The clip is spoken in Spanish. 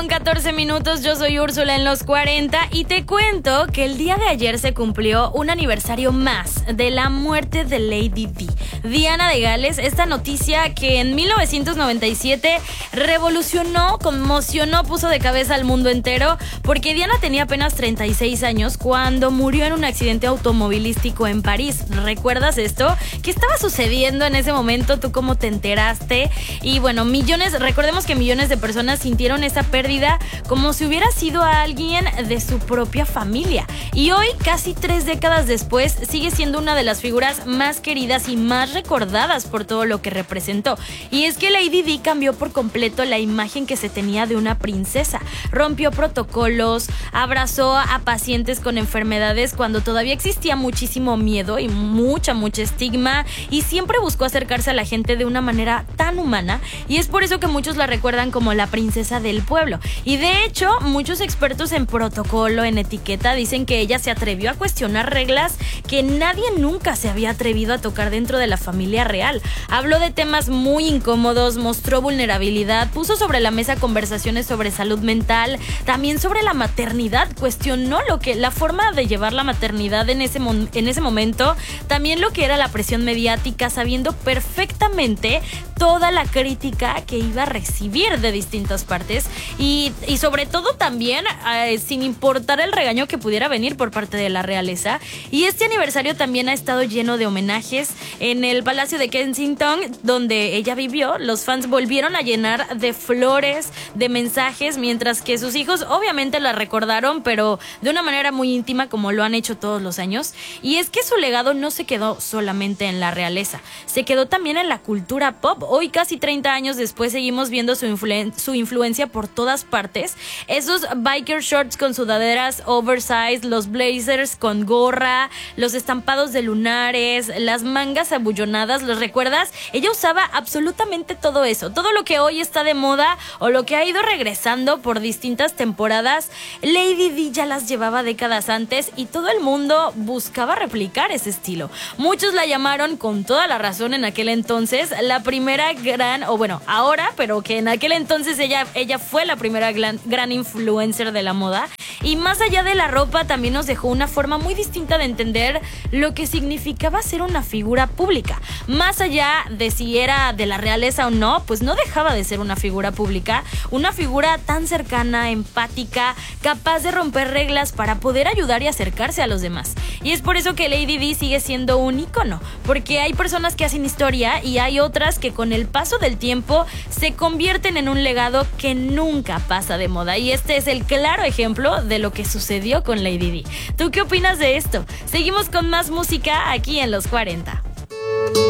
14 minutos, yo soy Úrsula en los 40 y te cuento que el día de ayer se cumplió un aniversario más de la muerte de Lady Di, Diana de Gales. Esta noticia que en 1997 revolucionó, conmocionó, puso de cabeza al mundo entero, porque Diana tenía apenas 36 años cuando murió en un accidente automovilístico en París. ¿Recuerdas esto? ¿Qué estaba sucediendo en ese momento? ¿Tú cómo te enteraste? Y bueno, recordemos que millones de personas sintieron esa pérdida como si hubiera sido a alguien de su propia familia. Y hoy, casi 3 décadas después, sigue siendo una de las figuras más queridas y más recordadas por todo lo que representó. Y es que Lady Di cambió por completo la imagen que se tenía de una princesa. Rompió protocolos, abrazó a pacientes con enfermedades cuando todavía existía muchísimo miedo y mucha estigma, y siempre buscó acercarse a la gente de una manera tan humana, y es por eso que muchos la recuerdan como la princesa del pueblo. Y de hecho, muchos expertos en protocolo, en etiqueta, dicen que ella se atrevió a cuestionar reglas que nadie nunca se había atrevido a tocar dentro de la familia real. Habló de temas muy incómodos, mostró vulnerabilidad, puso sobre la mesa conversaciones sobre salud mental, también sobre la maternidad, cuestionó la forma de llevar la maternidad en ese momento, también lo que era la presión mediática, sabiendo perfectamente toda la crítica que iba a recibir de distintas partes y sobre todo también sin importar el regaño que pudiera venir por parte de la realeza. Y este aniversario también ha estado lleno de homenajes. En el Palacio de Kensington, donde ella vivió, los fans volvieron a llenar de flores, de mensajes, mientras que sus hijos obviamente la recordaron, pero de una manera muy íntima, como lo han hecho todos los años. Y es que su legado no se quedó solamente en la realeza, se quedó también en la cultura pop. Hoy, casi 30 años después, seguimos viendo su influencia por todas partes. Esos biker shorts con sudaderas oversize, los blazers con gorra, los estampados de lunares, las mangas abullonadas, ¿los recuerdas? Ella usaba absolutamente todo eso, todo lo que hoy está de moda o lo que ha ido regresando por distintas temporadas. Lady Di ya las llevaba décadas antes y todo el mundo buscaba replicar ese estilo. Muchos la llamaron, con toda la razón en aquel entonces, la primera ahora, pero que en aquel entonces ella fue la primera gran influencer de la moda. Y más allá de la ropa, también nos dejó una forma muy distinta de entender lo que significaba ser una figura pública. Más allá de si era de la realeza o no, pues no dejaba de ser una figura pública, una figura tan cercana, empática, capaz de romper reglas para poder ayudar y acercarse a los demás. Y es por eso que Lady Di sigue siendo un ícono, porque hay personas que hacen historia y hay otras que con el paso del tiempo se convierten en un legado que nunca pasa de moda. Y este es el claro ejemplo de lo que sucedió con Lady Di. ¿Tú qué opinas de esto? Seguimos con más música aquí en Los 40.